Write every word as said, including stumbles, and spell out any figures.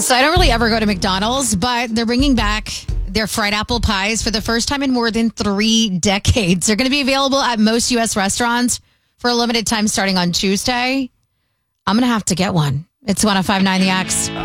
So I don't really ever go to McDonald's, but they're bringing back their fried apple pies for the first time in more than three decades. They're going to be available at most U S restaurants for a limited time starting on Tuesday. I'm going to have to get one. It's one oh five nine The X.